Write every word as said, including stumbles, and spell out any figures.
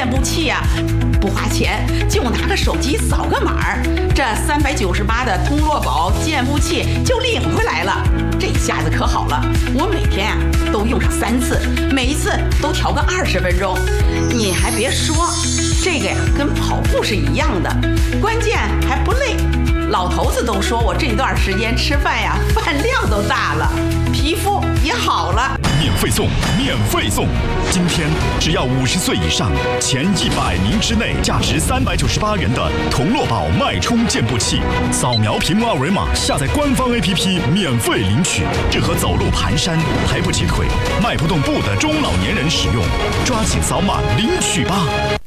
健步器呀、啊，不花钱，就拿个手机扫个码儿，这三百九十八的通络宝健步器就领回来了。这下子可好了，我每天啊都用上三次，每一次都调个二十分钟。你还别说，这个呀跟跑步是一样的，关键还不累。老头子都说我这段时间吃饭呀，饭量都大了，皮肤也好了。 免费送，免费送！今天只要五十岁以上，前一百名之内，价值三百九十八元的同络宝脉冲健步器，扫描屏幕二维码，下载官方 A P P 免费领取。适合走路蹒跚、抬不起腿、迈不动步的中老年人使用，抓紧扫码领取吧！